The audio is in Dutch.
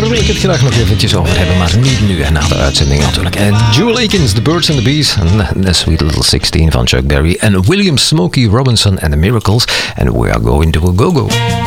wil ik het graag nog eventjes over hebben, maar niet nu en na de uitzending natuurlijk. Jewel Akins, The Birds and the Bees, en The Sweet Little 16 van Chuck Berry en William Smokey Robinson and the Miracles. And we are going to a go-go.